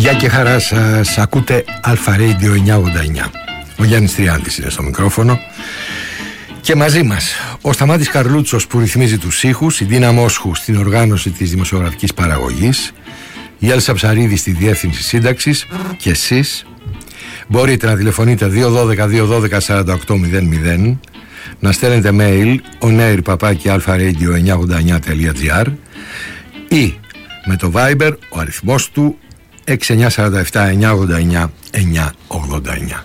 Γεια και χαρά σας, ακούτε Αλφα Radio 989. Ο Γιάννης Τριάντης είναι στο μικρόφωνο και μαζί μας ο Σταμάτης Καρλούτσος που ρυθμίζει τους ήχους, η Ντίνα Μόσχου στην οργάνωση της δημοσιογραφικής παραγωγής, η Έλσα Ψαρίδη στη διεύθυνση σύνταξης και εσείς μπορείτε να τηλεφωνείτε 212-212-4800, να στέλνετε mail onair@alfaradio989.gr ή με το Viber ο αριθμός του 6947 989 989.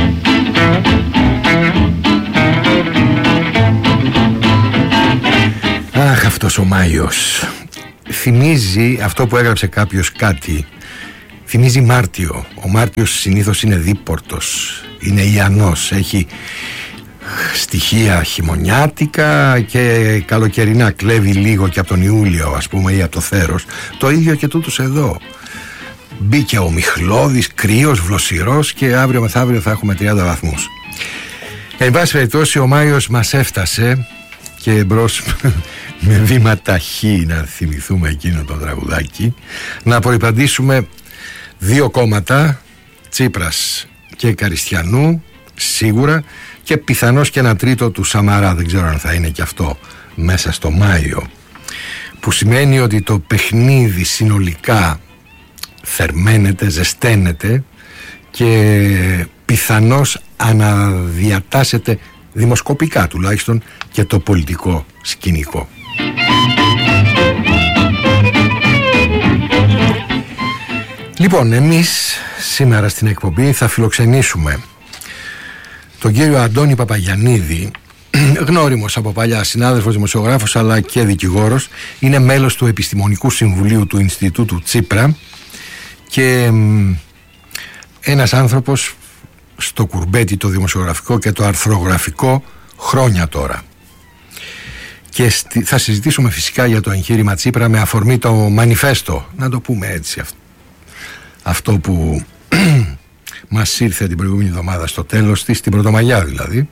Αχ, αυτός ο Μάιος θυμίζει αυτό που έγραψε κάποιος κάτι. Θυμίζει Μάρτιο. Ο Μάρτιος συνήθως είναι δίπορτος, είναι ιανός, έχει στοιχεία χειμωνιάτικα και καλοκαιρινά, κλέβει λίγο και από τον Ιούλιο ας πούμε ή από το θέρος. Το ίδιο και τούτος εδώ. Μπήκε ο Μιχλώδης, κρύος, βλοσιρός και αύριο μεθαύριο θα έχουμε 30 βαθμούς. Εν πάση περιπτώσει ο Μάιος μας έφτασε και μπρος με βήμα ταχύ να θυμηθούμε εκείνο το τραγουδάκι, να προϋπαντήσουμε δύο κόμματα, Τσίπρας και Καριστιανού σίγουρα, και πιθανώς και ένα τρίτο του Σαμαρά, δεν ξέρω αν θα είναι και αυτό μέσα στο Μάιο, που σημαίνει ότι το παιχνίδι συνολικά θερμαίνεται, ζεσταίνεται και πιθανώς αναδιατάσσεται δημοσκοπικά τουλάχιστον και το πολιτικό σκηνικό. Λοιπόν, εμείς σήμερα στην εκπομπή θα φιλοξενήσουμε τον κύριο Αντώνη Παπαγιαννίδη, γνώριμος από παλιά, συνάδελφος, δημοσιογράφος αλλά και δικηγόρος. Είναι μέλος του Επιστημονικού Συμβουλίου του Ινστιτούτου Τσίπρα και ένας άνθρωπος στο κουρμπέτι το δημοσιογραφικό και το αρθρογραφικό χρόνια τώρα. Και θα συζητήσουμε φυσικά για το εγχείρημα Τσίπρα με αφορμή το μανιφέστο, να το πούμε έτσι, αυτό που μας ήρθε την προηγούμενη εβδομάδα στο τέλος της, την Πρωτομαγιά δηλαδή.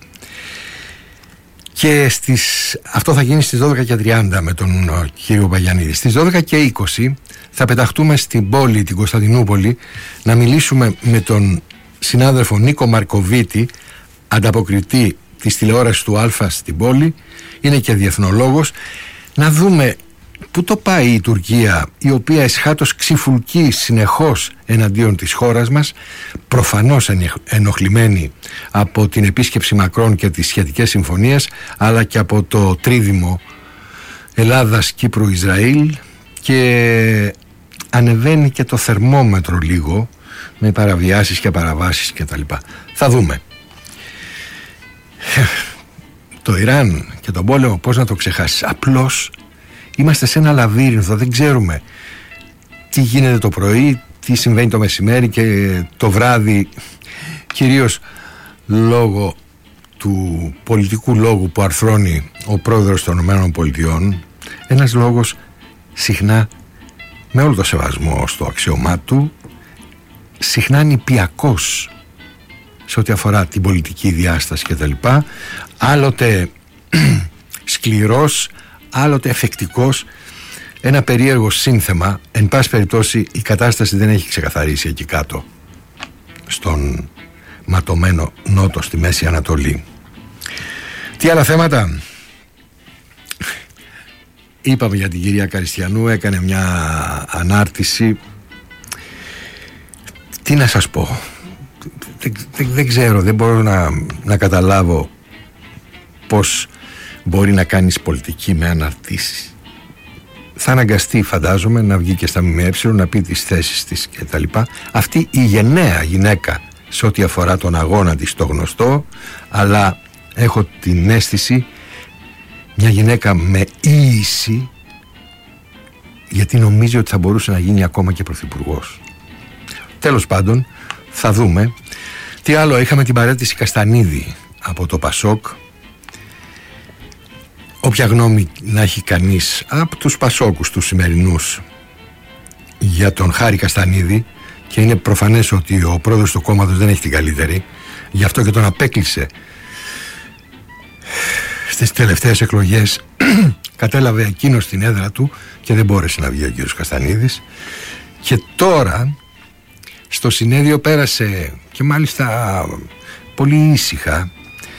Και αυτό θα γίνει στις 12:30 με τον κύριο Παπαγιαννίδη. Στις 12:20 θα πεταχτούμε στην πόλη, την Κωνσταντινούπολη, να μιλήσουμε με τον συνάδελφο Νίκο Μαρκοβίτη, ανταποκριτή της τηλεόρασης του Αλφα στην πόλη, είναι και διεθνολόγος, να δούμε πού το πάει η Τουρκία, η οποία εσχάτως ξυφουλκεί συνεχώς εναντίον της χώρας μας, προφανώς ενοχλημένη από την επίσκεψη Μακρόν και τις σχετικές συμφωνίες, αλλά και από το τρίδημο Ελλάδας-Κύπρου-Ισραήλ, και ανεβαίνει και το θερμόμετρο λίγο με παραβιάσεις και παραβάσεις και τα λοιπά. Θα δούμε. Το Ιράν και τον πόλεμο πώς να το ξεχάσεις. Απλώς είμαστε σε ένα λαβύρινθο, δεν ξέρουμε τι γίνεται το πρωί, τι συμβαίνει το μεσημέρι και το βράδυ, κυρίως λόγω του πολιτικού λόγου που αρθρώνει ο πρόεδρος των ΗΠΑ, ένας λόγος συχνά, με όλο το σεβασμό στο αξιωμά του, συχνά νηπιακός σε ό,τι αφορά την πολιτική διάσταση και τα λοιπά, άλλοτε σκληρός, άλλοτε εφεκτικός, ένα περίεργο σύνθεμα. Εν πάση περιπτώσει η κατάσταση δεν έχει ξεκαθαρίσει εκεί κάτω στον ματωμένο νότο στη Μέση Ανατολή. Τι άλλα θέματα? Είπαμε για την κυρία Καριστιανού, έκανε μια ανάρτηση. Τι να σας πω, δεν ξέρω, δεν μπορώ να καταλάβω πώς μπορεί να κάνεις πολιτική με αναρτήσεις. Θα αναγκαστεί, φαντάζομαι, να βγει και στα ΜΜΕ να πει τις θέσεις της και τα λοιπά. Αυτή η γενναία γυναίκα σε ό,τι αφορά τον αγώνα της, το γνωστό, αλλά έχω την αίσθηση μια γυναίκα με ίηση, γιατί νομίζει ότι θα μπορούσε να γίνει ακόμα και πρωθυπουργός. Τέλος πάντων, θα δούμε. Τι άλλο? Είχαμε την παρέτηση Καστανίδη από το Πασόκ. Όποια γνώμη να έχει κανείς από τους Πασόκους τους σημερινούς για τον Χάρη Καστανίδη, και είναι προφανές ότι ο πρόεδρος του κόμματος δεν έχει την καλύτερη, γι' αυτό και τον απέκλεισε στις τελευταίες εκλογές, κατέλαβε εκείνος την έδρα του και δεν μπόρεσε να βγει ο κύριος Καστανίδης. Και τώρα Στο συνέδριο πέρασε, και μάλιστα πολύ ήσυχα,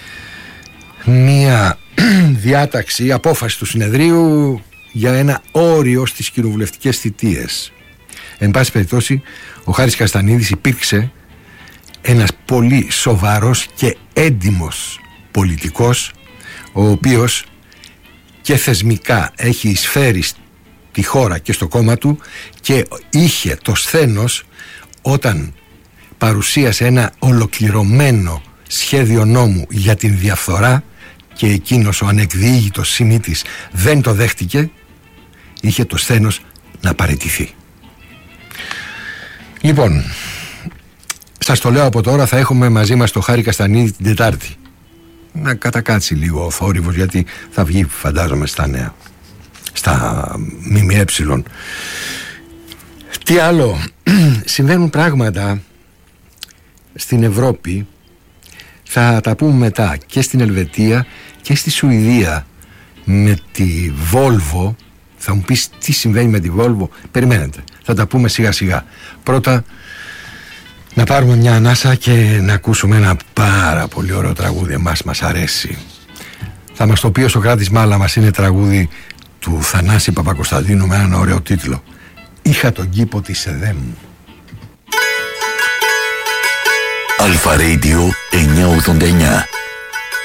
μία διάταξη, απόφαση του συνεδρίου για ένα όριο στις κοινοβουλευτικές θητείες. Εν πάση περιπτώσει, ο Χάρης Καστανίδης υπήρξε ένας πολύ σοβαρός και έντιμος πολιτικός, ο οποίος και θεσμικά έχει εισφέρει στη χώρα και στο κόμμα του, και είχε το σθένος όταν παρουσίασε ένα ολοκληρωμένο σχέδιο νόμου για την διαφθορά και εκείνος ο ανεκδιήγητος Σιμίτης δεν το δέχτηκε, είχε το σθένος να παραιτηθεί. Λοιπόν, σας το λέω από τώρα, θα έχουμε μαζί μας το Χάρη Καστανίδη την Τετάρτη. Να κατακάτσει λίγο ο θόρυβος, γιατί θα βγει, φαντάζομαι, στα νέα, στα ΜΜΕ. Τι άλλο? Συμβαίνουν πράγματα στην Ευρώπη, θα τα πούμε μετά, και στην Ελβετία και στη Σουηδία με τη Volvo. Θα μου πεις τι συμβαίνει με τη Volvo? Περιμένετε, θα τα πούμε σιγά σιγά. Πρώτα να πάρουμε μια ανάσα και να ακούσουμε ένα πάρα πολύ ωραίο τραγούδι. Εμάς μας αρέσει. Θα μας το πει ο Σωκράτης Μάλαμας, είναι τραγούδι του Θανάση Παπακοσταντίνου με έναν ωραίο τίτλο. Είχα τον κήπο της ΕΔΕΜ. Αλφα Radio 989.